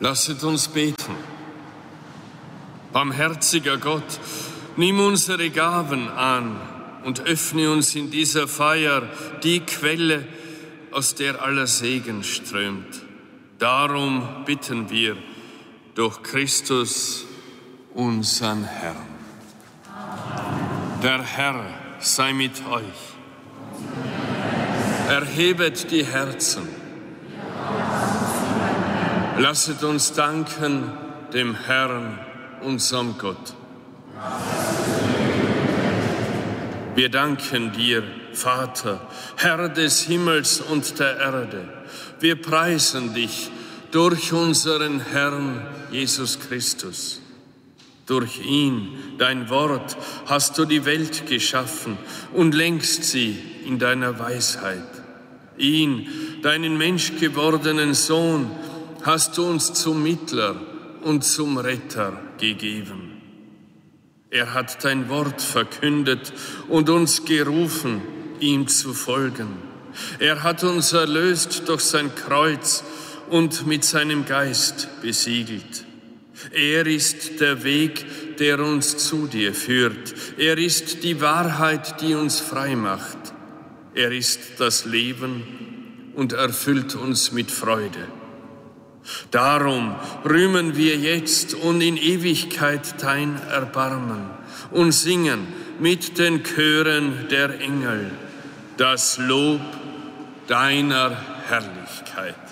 Lasset uns beten. Barmherziger Gott, nimm unsere Gaben an und öffne uns in dieser Feier die Quelle, aus der aller Segen strömt. Darum bitten wir durch Christus, unseren Herrn. Der Herr sei mit euch. Erhebet die Herzen. Lasset uns danken dem Herrn, unserem Gott. Wir danken dir, Vater, Herr des Himmels und der Erde. Wir preisen dich durch unseren Herrn Jesus Christus. Durch ihn, dein Wort, hast du die Welt geschaffen und lenkst sie in deiner Weisheit. Ihn, deinen menschgewordenen Sohn, hast du uns zum Mittler und zum Retter gegeben. Er hat dein Wort verkündet und uns gerufen, ihm zu folgen. Er hat uns erlöst durch sein Kreuz und mit seinem Geist besiegelt. Er ist der Weg, der uns zu dir führt. Er ist die Wahrheit, die uns frei macht. Er ist das Leben und erfüllt uns mit Freude. Darum rühmen wir jetzt und in Ewigkeit dein Erbarmen und singen mit den Chören der Engel das Lob deiner Herrlichkeit.